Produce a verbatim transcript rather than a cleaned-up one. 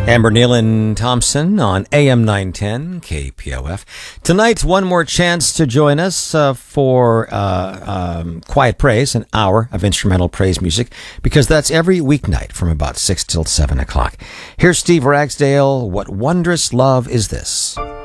Amber Nealon Thompson on A M nine ten K P O F. Tonight, one more chance to join us uh, for uh, um, Quiet Praise, an hour of instrumental praise music, because that's every weeknight from about six till seven o'clock. Here's Steve Ragsdale. What wondrous love is this?